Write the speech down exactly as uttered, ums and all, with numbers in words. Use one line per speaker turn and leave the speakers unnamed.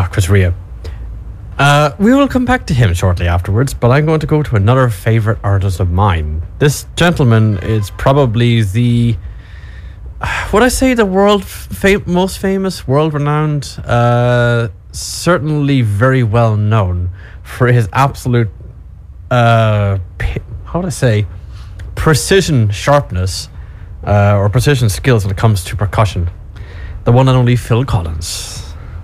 Chris Rea. Uh, we will come back to him shortly afterwards, but I'm going to go to another favourite artist of mine. This gentleman is probably the, would I say the world fam- most famous, world-renowned, uh, certainly very well known for his absolute, uh, how would I say, precision sharpness, uh, or precision skills when it comes to percussion. The one and only Phil Collins.